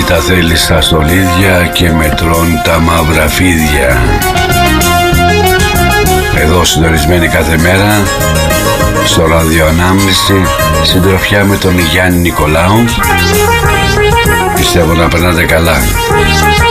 Όλοι τα θέλει στα στολίδια και μετρών τα μαύρα φίδια. Εδώ συντονισμένοι κάθε μέρα στο ραδιοανάμνηση, συντροφιά με τον Γιάννη Νικολάου. Πιστεύω να περνάτε καλά.